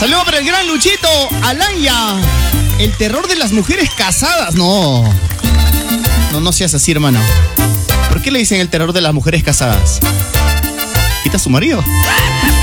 Saludos para el gran Luchito Alanya. El terror de las mujeres casadas. No seas así, hermano. ¿Por qué le dicen el terror de las mujeres casadas? ¿Quita a su marido?